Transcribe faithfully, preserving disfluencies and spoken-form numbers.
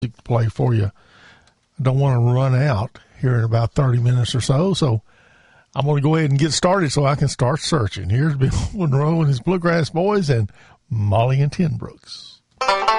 to play for you. I don't want to run out here in about thirty minutes or so, so I'm going to go ahead and get started so I can start searching. Here's Bill Monroe and his Bluegrass Boys and Molly and Ten Brooks.